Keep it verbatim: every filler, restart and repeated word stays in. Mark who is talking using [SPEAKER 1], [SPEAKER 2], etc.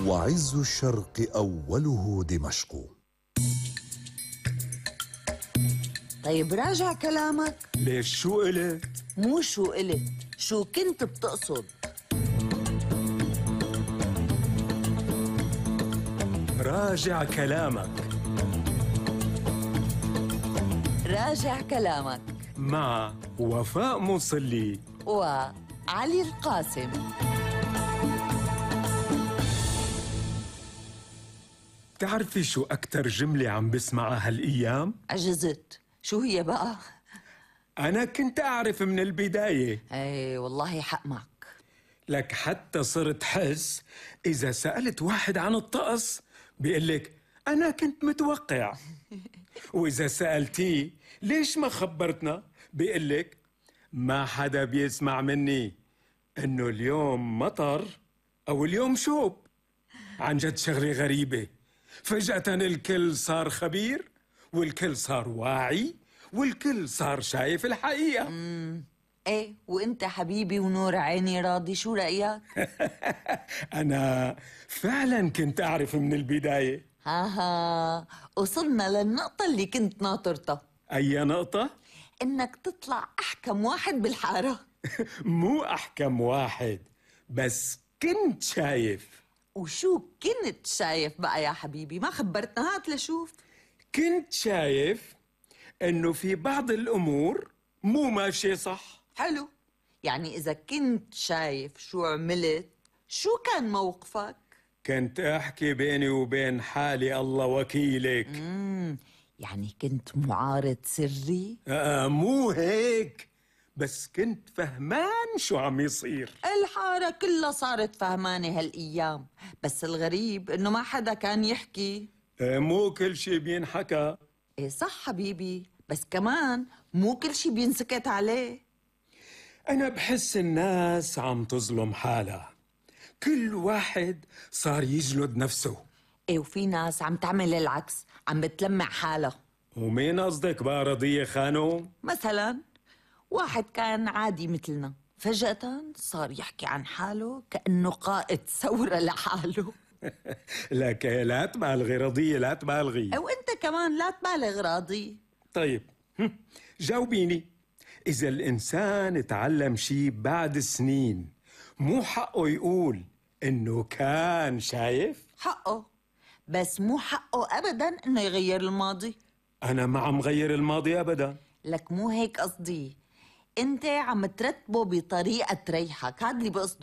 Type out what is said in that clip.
[SPEAKER 1] وعز الشرق أوله دمشق.
[SPEAKER 2] طيب راجع كلامك.
[SPEAKER 3] ليش شو قلت؟
[SPEAKER 2] مو شو قلت، شو كنت بتقصد؟
[SPEAKER 3] راجع كلامك.
[SPEAKER 2] راجع كلامك
[SPEAKER 3] مع وفاء مصلي
[SPEAKER 2] وعلي القاسم.
[SPEAKER 3] بتعرفي شو أكتر جملة عم بسمعها هالأيام؟
[SPEAKER 2] عجزت، شو هي بقى؟
[SPEAKER 3] أنا كنت أعرف من البداية.
[SPEAKER 2] ايه والله حق معك.
[SPEAKER 3] لك حتى صرت حس إذا سألت واحد عن الطقس بيقلك أنا كنت متوقع. وإذا سألتيه ليش ما خبرتنا بيقلك ما حدا بيسمع مني إنه اليوم مطر أو اليوم شوب. عن جد شغلة غريبة، فجأة الكل صار خبير والكل صار واعي والكل صار شايف الحقيقة.
[SPEAKER 2] امم ايه وانت حبيبي ونور عيني راضي، شو رأيك؟
[SPEAKER 3] أنا فعلا كنت أعرف من البداية.
[SPEAKER 2] ها ها وصلنا للنقطة اللي كنت ناطرتها.
[SPEAKER 3] أي نقطة؟
[SPEAKER 2] إنك تطلع أحكم واحد بالحارة.
[SPEAKER 3] مو أحكم واحد، بس كنت شايف.
[SPEAKER 2] وشو كنت شايف بقى يا حبيبي؟ ما خبرتنا، هات لشوف.
[SPEAKER 3] كنت شايف إنه في بعض الأمور مو ماشية صح.
[SPEAKER 2] حلو، يعني إذا كنت شايف شو عملت، شو كان موقفك؟
[SPEAKER 3] كنت أحكي بيني وبين حالي الله وكيلك.
[SPEAKER 2] مم. يعني كنت معارض سري؟
[SPEAKER 3] آه مو هيك، بس كنت فهمان شو عم يصير.
[SPEAKER 2] الحارة كلها صارت فهمانة هالأيام، بس الغريب إنه ما حدا كان يحكي.
[SPEAKER 3] آه مو كل شي بينحكى.
[SPEAKER 2] إيه صح حبيبي، بس كمان مو كل شي بينسكت عليه.
[SPEAKER 3] أنا بحس الناس عم تظلم حالها، كل واحد صار يجلد نفسه.
[SPEAKER 2] إيه وفي ناس عم تعمل العكس، عم بتلمع حالها.
[SPEAKER 3] ومين قصدك بقى رضية خانو؟
[SPEAKER 2] مثلا واحد كان عادي مثلنا، فجأة صار يحكي عن حاله كأنه قائد ثورة لحاله.
[SPEAKER 3] لك لا تبالغي رضية، لا تبالغي.
[SPEAKER 2] وانت كمان لا تبالغ راضي.
[SPEAKER 3] طيب جاوبيني، إذا الإنسان تعلم شي بعد سنين مو حقه يقول إنه كان شايف؟
[SPEAKER 2] حقه، بس مو حقه أبدا إنه يغير الماضي.
[SPEAKER 3] أنا ما عم غير الماضي أبدا.
[SPEAKER 2] لك مو هيك قصدي، انت عم ترتبه بطريقة تريحك، هاد اللي بقصده.